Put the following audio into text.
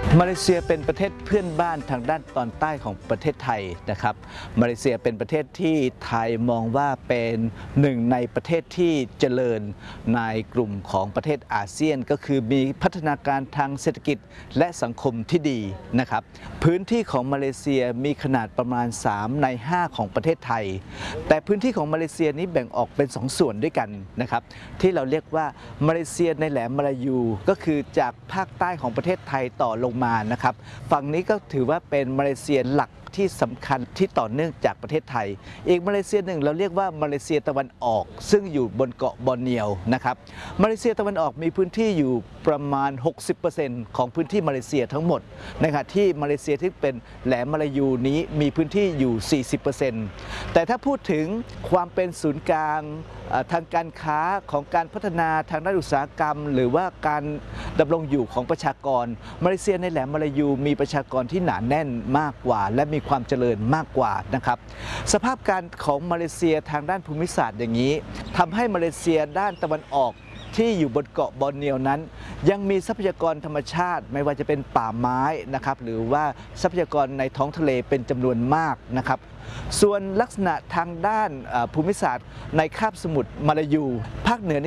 มาเลเซียเป็นประเทศเพื่อนบ้านทางด้านตอนใต้ของประเทศไทยนะครับมาเลเซียเป็นประเทศที่ไทยมองว่าเป็นหนึ่งในประเทศที่เจริญในกลุ่มของประเทศอาเซียนก็คือมีพัฒนาการทางเศรษฐกิจและสังคมที่ดีนะครับพื้นที่ของมาเลเซียมีขนาดประมาณ3 ใน 5ของประเทศไทยแต่พื้นที่ของมาเลเซียนี้แบ่งออกเป็น2 ส่วนด้วยกันนะครับที่เราเรียกว่ามาเลเซียในแหลมมาลายูก็คือจากภาคใต้ของประเทศไทยต่อลงมานะครับฝั่งนี้ก็ถือว่าเป็นมาเลเซียหลักที่สำคัญที่ต่อเนื่องจากประเทศไทยอีกมาเลเซียหนึ่งเราเรียกว่ามาเลเซียตะวันออกซึ่งอยู่บนเกาะบอร์เนียวนะครับมาเลเซียตะวันออกมีพื้นที่อยู่ประมาณ 60% ของพื้นที่มาเลเซียทั้งหมดนะครับที่มาเลเซียที่เป็นแหลมมาลายูนี้มีพื้นที่อยู่ 40% แต่ถ้าพูดถึงความเป็นศูนย์กลางทางการค้าของการพัฒนาทางด้านอุตสาหกรรมหรือว่าการดำรงอยู่ของประชากรมาเลเซียในแหลมมาลายูมีประชากรที่หนาแน่นมากกว่าและมีความเจริญมากกว่านะครับสภาพการของมาเลเซียทางด้านภูมิศาสตร์อย่างนี้ทำให้มาเลเซียด้านตะวันออกที่อยู่บนเกาะบอร์เนียวนั้นยังมีทรัพยากรธรรมชาติไม่ว่าจะเป็นป่าไม้นะครับหรือว่าทรัพยากรในท้องทะเลเป็นจำนวนมากนะครับส่วนลักษณะทางด้านภูมิศาสตร์ในคาบสมุทรมาลายูภาคเหนือ